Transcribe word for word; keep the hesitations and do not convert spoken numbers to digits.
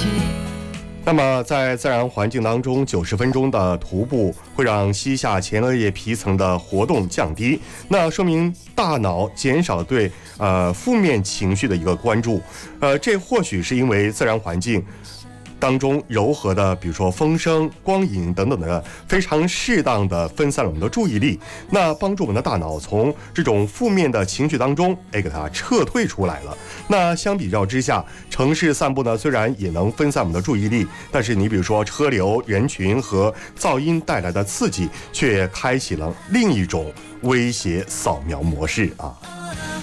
那么在自然环境当中，九十分钟的徒步会让膝下前额叶皮层的活动降低，那说明大脑减少对呃负面情绪的一个关注。呃，这或许是因为自然环境当中柔和的，比如说风声、光影等等的，非常适当的分散了我们的注意力，那帮助我们的大脑从这种负面的情绪当中，哎，给它撤退出来了。那相比较之下，城市散步呢，虽然也能分散我们的注意力，但是你比如说车流、人群和噪音带来的刺激，却开启了另一种威胁扫描模式啊。